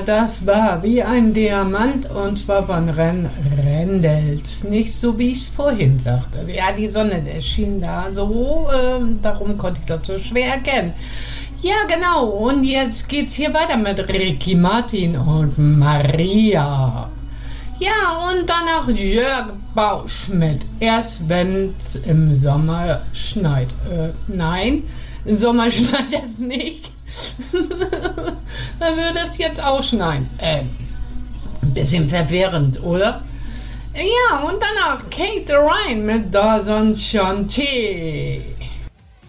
das war wie ein Diamant und zwar von Rendels. Nicht so, wie ich es vorhin sagte. Ja, die Sonne schien da so, darum konnte ich das so schwer erkennen. Ja, genau. Und jetzt geht's hier weiter mit Ricky Martin und Maria. Ja, und danach Jörg Bausch mit Erst wenn's im Sommer schneit. Nein, im Sommer schneit es nicht. Dann würde es jetzt auch schneien. Ein bisschen verwirrend, oder? Ja, und danach Kate Ryan mit Da Son Chanté.